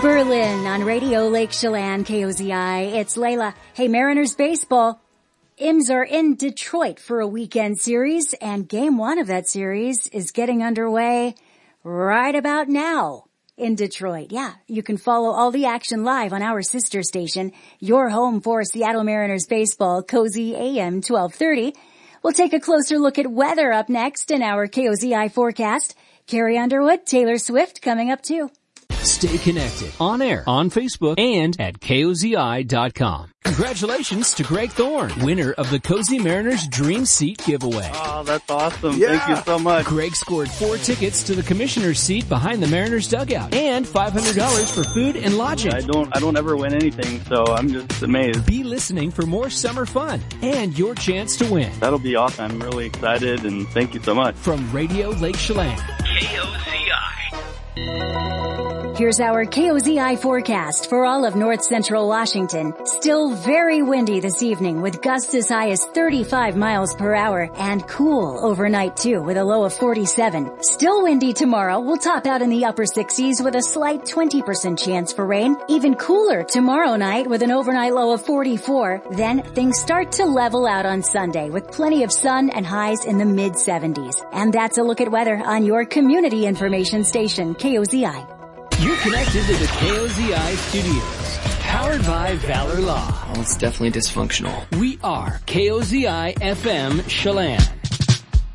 Berlin on Radio Lake Chelan, KOZI. It's Layla. Hey, Mariners baseball. Ims are in Detroit for a weekend series, and game one of that series is getting underway right about now in Detroit. Yeah, you can follow all the action live on our sister station, your home for Seattle Mariners baseball, Cozy AM 1230. We'll take a closer look at weather up next in our KOZI forecast. Carrie Underwood, Taylor Swift coming up too. Stay connected on air, on Facebook, and at KOZI.com. Congratulations to Greg Thorne, winner of the Cozy Mariners Dream Seat giveaway. Oh, that's awesome. Yeah. Thank you so much. Greg scored 4 tickets to the commissioner's seat behind the Mariners dugout and $500 for food and lodging. I don't ever win anything, so I'm just amazed. Be listening for more summer fun and your chance to win. That'll be awesome. I'm really excited, and thank you so much. From Radio Lake Chelan, KOZI. Here's our KOZI forecast for all of north central Washington. Still very windy this evening with gusts as high as 35 miles per hour and cool overnight too with a low of 47. Still windy tomorrow. We'll top out in the upper 60s with a slight 20% chance for rain. Even cooler tomorrow night with an overnight low of 44. Then things start to level out on Sunday with plenty of sun and highs in the mid 70s. And that's a look at weather on your community information station, KOZI. You're connected to the KOZI studios, powered by Valor Law. Well, it's definitely dysfunctional. We are KOZI FM Chelan.